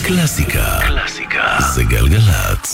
קלאסיקה זה גלגלצ.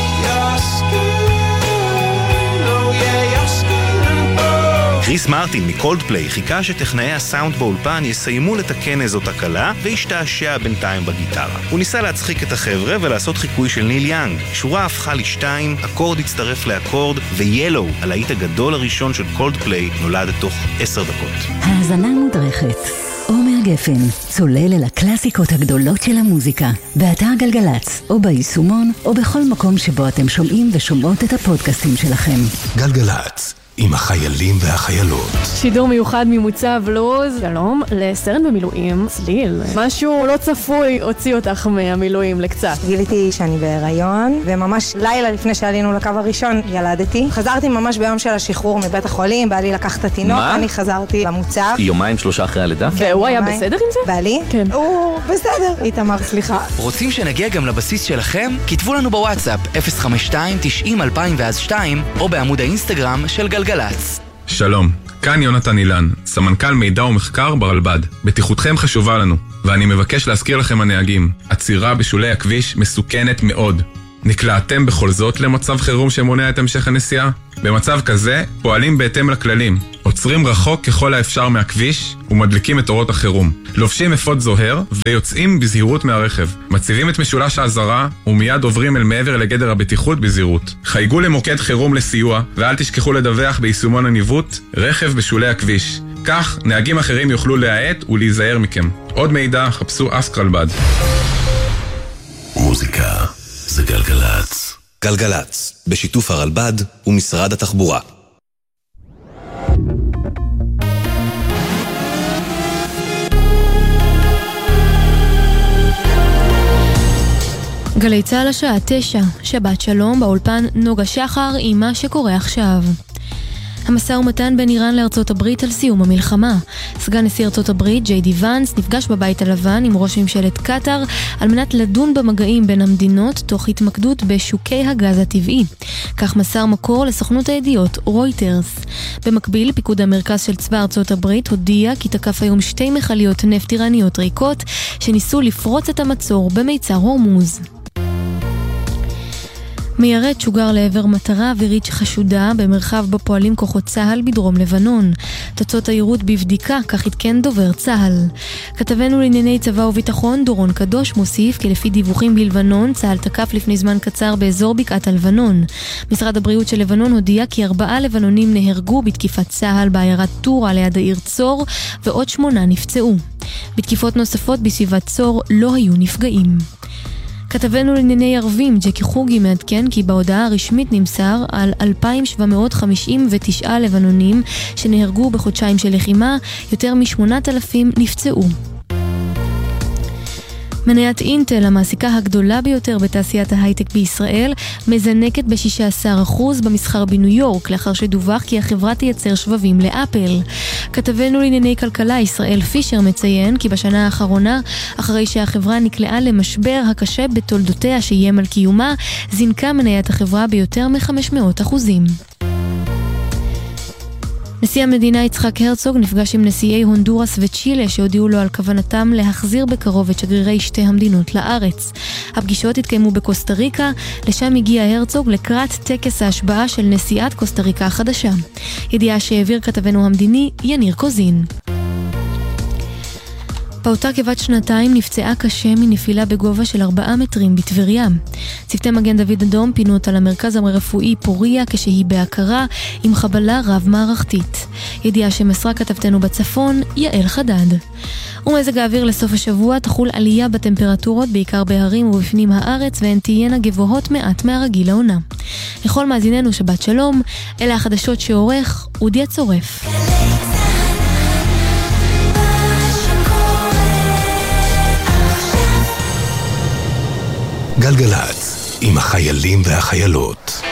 קריס מרטין מקולדפליי חיכה שטכנאי הסאונד באולפן יסיימו לתקן איזו תקלה והשתעשע בינתיים בגיטרה. הוא ניסה להצחיק את החבר'ה ולעשות חיקוי של ניל יאנג. שורה הפכה לשתיים, אקורד הצטרף לאקורד, ויאלו, הלהיט הגדול הראשון של קולדפליי, נולד תוך 10 דקות. האזנה מודרכת. עומר גפן, צולל אל הקלאסיקות הגדולות של המוזיקה, באתר גלגלצ, או ביישומון, או בכל מקום שבו אתם שומעים ושומעות את הפודקאסטים שלכם. גלגלצ, עם החיילים והחיילות. שידור מיוחד ממוצב לוז. שלום לסרן במילואים, צליל. משהו לא צפוי הוציא אותך מהמילואים לקצת. גיליתי שאני בהיריון, וממש לילה לפני שעלינו לקו הראשון ילדתי. חזרתי ממש ביום של השחרור מבית החולים, בעלי לקח את התינוק, אני חזרתי למוצב. יומיים 3 אחרי הלידה? והוא היה בסדר עם זה? בעלי? כן. הוא בסדר. איתמר, סליחה. רוצים שנגיע גם לבסיס שלכם? כתבו לנו בוואטסאפ 052-90-2002 או בעמוד האינסטגרם של גלגלצ. שלום, כאן יונתן אילן, סמנכ"ל מידע ומחקר ברלב"ד. בטיחותכם חשובה לנו, ואני מבקש להזכיר לכם הנהגים, עצירה בשולי הכביש מסוכנת מאוד. נקלעתם בכל זאת למצב חירום שמונע את המשך הנסיעה? במצב כזה פועלים בהתאם לכללים, עוצרים רחוק ככל האפשר מהכביש ומדליקים את אורות החירום, לובשים אפוד זוהר ויוצאים בזהירות מהרכב, מציבים את משולש האזהרה ומיד עוברים אל מעבר לגדר הבטיחות בזהירות. חייגו למוקד חירום לסיוע ואל תשכחו לדווח ביישומון הניווט רכב בשולי הכביש, כך נהגים אחרים יוכלו להאט ולהיזהר מכם. עוד מידע חפשו אסק רלב"ד. מוזיקה זה גלגלצ. גלגלצ, בשיתוף הרלב"ד ומשרד התחבורה. גלי צהל השעה 9, שבת שלום, באולפן נוגה שחר עם מה שקורה עכשיו. המשא ומתן בין איראן לארצות הברית על סיום המלחמה. סגן נשיא ארצות הברית, ג'יי די ואנס, נפגש בבית הלבן עם ראש ממשלת קטר על מנת לדון במגעים בין המדינות תוך התמקדות בשוקי הגז הטבעי. כך מסר מקור לסוכנות הידיעות רויטרס. במקביל, פיקוד המרכז של צבא ארצות הברית הודיע כי תקף היום 2 מכליות נפט איראניות ריקות שניסו לפרוץ את המצור במיצר הורמוז. מיירט שוגר לעבר מטרה אווירית חשודה במרחב בו פועלים כוחות צהל בדרום לבנון. תוצאות היירוט בבדיקה, כך התקן דובר צהל. כתבנו לענייני צבא וביטחון דורון קדוש מוסיף כי לפי דיווחים בלבנון, צהל תקף לפני זמן קצר באזור בקעת הלבנון. משרד הבריאות של לבנון הודיע כי 4 לבנונים נהרגו בתקיפת צהל בעיירת טורה ליד העיר צור, ועוד 8 נפצעו. בתקיפות נוספות בסביבת צור לא היו נפגעים. כתבנו לענייני ערבים, ג'קי חוגי מעדכן כי בהודעה הרשמית נמסר על 2,759 לבנונים שנהרגו בחודשיים של לחימה, יותר מ8,000 נפצעו. מניית אינטל, המעסיקה הגדולה ביותר בתעשיית ההייטק בישראל, מזנקת ב-16% במסחר בניו יורק, לאחר שדווח כי החברה תייצר שבבים לאפל. כתבנו לענייני כלכלה, ישראל פישר, מציין כי בשנה האחרונה, אחרי שהחברה נקלעה למשבר הקשה בתולדותיה שאיים על קיומה, זינקה מניית החברה ביותר מ-500%. נשיא המדינה יצחק הרצוג נפגש עם נשיאי הונדורס וצ'ילה שהודיעו לו על כוונתם להחזיר בקרוב את שגרירי 2 המדינות לארץ. הפגישות התקיימו בקוסטה ריקה, לשם הגיע הרצוג לקראת טקס ההשבעה של נשיאת קוסטה ריקה החדשה. ידיעה שהעביר כתבנו המדיני יניר קוזין. פעוטה כבת 2 נפצעה קשה מנפילה בגובה של 4 מטרים בטבריה. צוותי מגן דוד אדום פינו אותה למרכז הרפואי פוריה כשהיא בהכרה עם חבלה רב מערכתית. ידיעה שמסרה כתבתנו בצפון, יעל חדד. ומזג האוויר לסוף השבוע תחול עלייה בטמפרטורות בעיקר בהרים ובפנים הארץ, והן תהיינה גבוהות מעט מהרגיל לעונה. לכל מאזיננו שבת שלום, אלה החדשות שעורך אודי הצורף. גלגלצ, עם החיילים והחיילות.